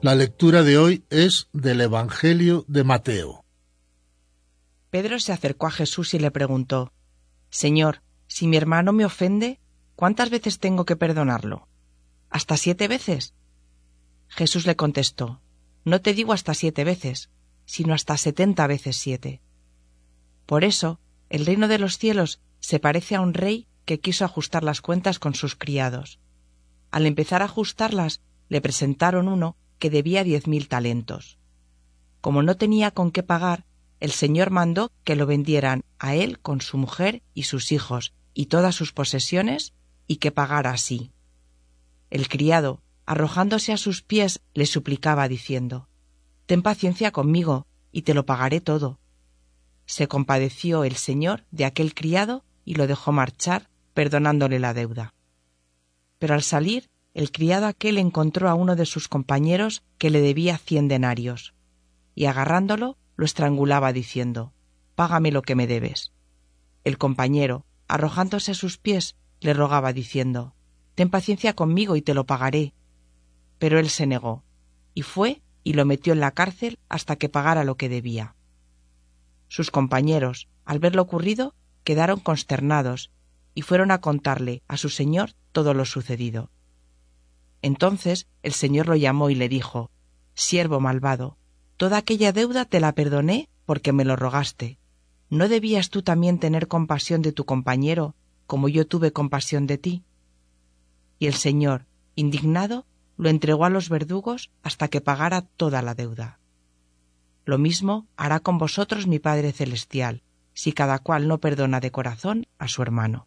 La lectura de hoy es del Evangelio de Mateo. Pedro se acercó a Jesús y le preguntó: Señor, si mi hermano me ofende, ¿cuántas veces tengo que perdonarlo? ¿Hasta 7 veces? Jesús le contestó: No te digo hasta 7 veces, sino hasta 70 veces 7. Por eso, el reino de los cielos se parece a un rey que quiso ajustar las cuentas con sus criados. Al empezar a ajustarlas, le presentaron uno que debía 10.000 talentos. Como no tenía con qué pagar, el señor mandó que lo vendieran a él con su mujer y sus hijos y todas sus posesiones, y que pagara así. El criado, arrojándose a sus pies, le suplicaba diciendo: Ten paciencia conmigo, y te lo pagaré todo. Se compadeció el señor de aquel criado y lo dejó marchar, perdonándole la deuda. Pero al salir, el criado aquel encontró a uno de sus compañeros que le debía 100 denarios, y agarrándolo, lo estrangulaba diciendo: Págame lo que me debes. El compañero, arrojándose a sus pies, le rogaba diciendo: Ten paciencia conmigo y te lo pagaré. Pero él se negó, y fue y lo metió en la cárcel hasta que pagara lo que debía. Sus compañeros, al ver lo ocurrido, quedaron consternados y fueron a contarle a su señor todo lo sucedido. Entonces el señor lo llamó y le dijo: Siervo malvado, toda aquella deuda te la perdoné porque me lo rogaste. ¿No debías tú también tener compasión de tu compañero, como yo tuve compasión de ti? Y el señor, indignado, lo entregó a los verdugos hasta que pagara toda la deuda. Lo mismo hará con vosotros mi Padre Celestial, si cada cual no perdona de corazón a su hermano.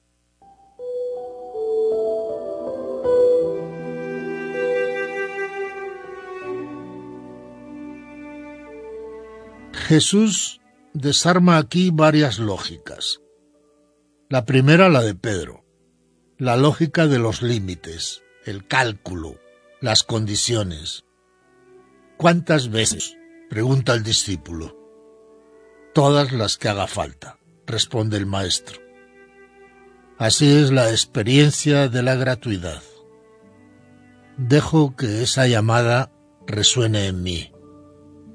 Jesús desarma aquí varias lógicas. La primera, la de Pedro, la lógica de los límites, el cálculo, las condiciones. ¿Cuántas veces?, pregunta el discípulo. Todas las que haga falta, responde el maestro. Así es la experiencia de la gratuidad. Dejo que esa llamada resuene en mí.